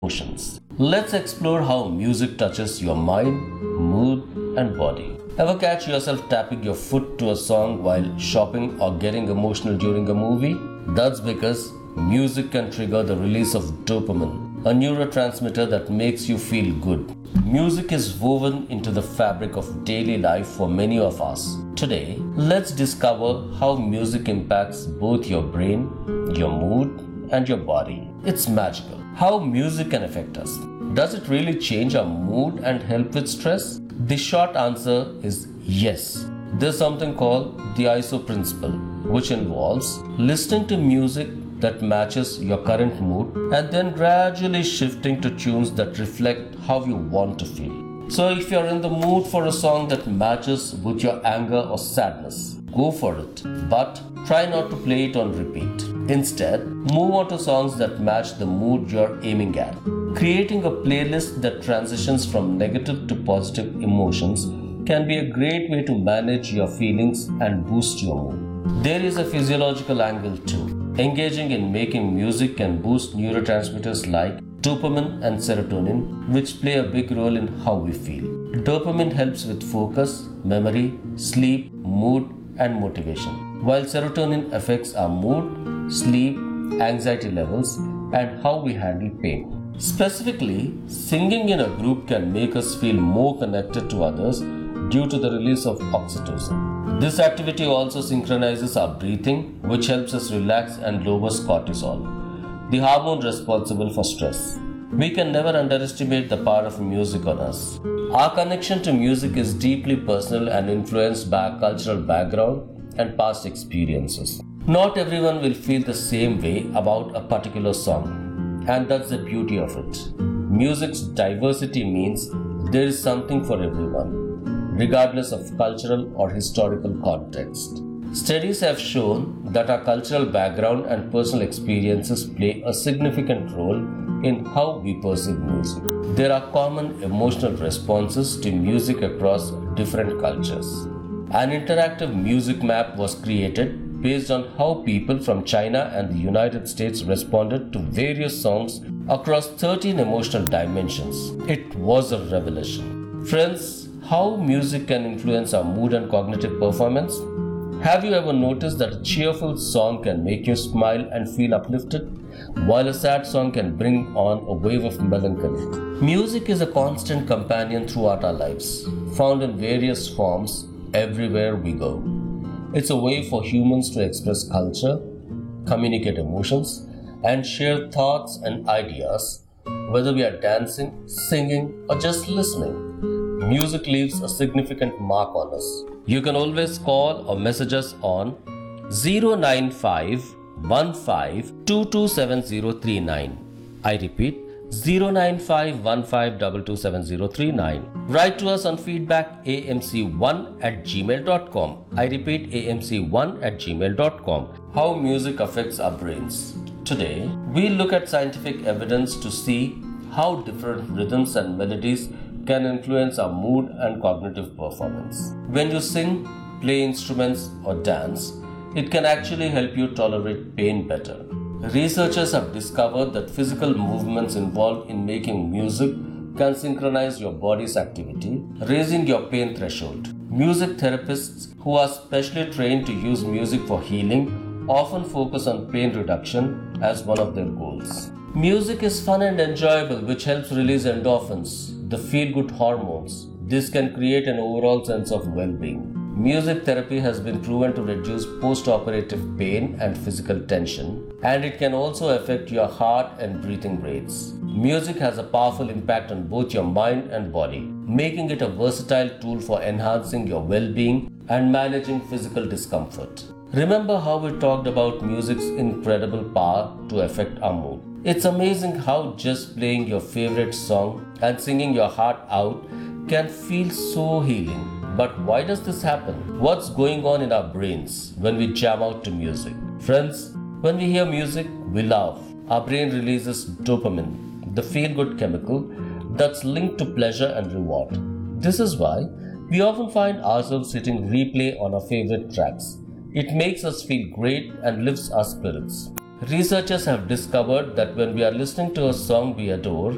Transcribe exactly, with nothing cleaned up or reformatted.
emotions. Let's explore how music touches your mind, mood, and body. Ever catch yourself tapping your foot to a song while shopping or getting emotional during a movie? That's because music can trigger the release of dopamine, a neurotransmitter that makes you feel good. Music is woven into the fabric of daily life for many of us. Today, let's discover how music impacts both your brain, your mood, and your body. It's magical. How music can affect us. Does it really change our mood and help with stress? The short answer is yes. There's something called the I S O principle, which involves listening to music that matches your current mood and then gradually shifting to tunes that reflect how you want to feel. So if you're in the mood for a song that matches with your anger or sadness, go for it, but try not to play it on repeat. Instead, move on to songs that match the mood you're aiming at. Creating a playlist that transitions from negative to positive emotions can be a great way to manage your feelings and boost your mood. There is a physiological angle too. Engaging in making music can boost neurotransmitters like dopamine and serotonin, which play a big role in how we feel. Dopamine helps with focus, memory, sleep, mood, and motivation, while serotonin affects our mood, sleep, anxiety levels, and how we handle pain. Specifically, singing in a group can make us feel more connected to others due to the release of oxytocin. This activity also synchronizes our breathing, which helps us relax and lowers cortisol, the hormone responsible for stress. We can never underestimate the power of music on us. Our connection to music is deeply personal and influenced by our cultural background and past experiences. Not everyone will feel the same way about a particular song, and that's the beauty of it. Music's diversity means there is something for everyone, regardless of cultural or historical context. Studies have shown that our cultural background and personal experiences play a significant role in how we perceive music. There are common emotional responses to music across different cultures. An interactive music map was created based on how people from China and the United States responded to various songs across thirteen emotional dimensions. It was a revelation. Friends, how music can influence our mood and cognitive performance? Have you ever noticed that a cheerful song can make you smile and feel uplifted, while a sad song can bring on a wave of melancholy? Music is a constant companion throughout our lives, found in various forms everywhere we go. It's a way for humans to express culture, communicate emotions, and share thoughts and ideas, whether we are dancing, singing, or just listening. Music leaves a significant mark on us. You can always call or message us on zero nine five one five two two seven zero three nine. I repeat, zero nine five one five two two seven zero three nine. Write to us on feedback a m c one at gmail dot com. I repeat, a m c one at gmail dot com. How music affects our brains. Today, we look at scientific evidence to see how different rhythms and melodies can influence our mood and cognitive performance. When you sing, play instruments, or dance, it can actually help you tolerate pain better. Researchers have discovered that physical movements involved in making music can synchronize your body's activity, raising your pain threshold. Music therapists who are specially trained to use music for healing often focus on pain reduction as one of their goals. Music is fun and enjoyable, which helps release endorphins, the feel-good hormones. This can create an overall sense of well-being. Music therapy has been proven to reduce post-operative pain and physical tension, and it can also affect your heart and breathing rates. Music has a powerful impact on both your mind and body, making it a versatile tool for enhancing your well-being and managing physical discomfort. Remember how we talked about music's incredible power to affect our mood. It's amazing how just playing your favorite song and singing your heart out can feel so healing. But why does this happen? What's going on in our brains when we jam out to music? Friends, when we hear music, we laugh. Our brain releases dopamine, the feel-good chemical that's linked to pleasure and reward. This is why we often find ourselves hitting replay on our favorite tracks. It makes us feel great and lifts our spirits. Researchers have discovered that when we are listening to a song we adore,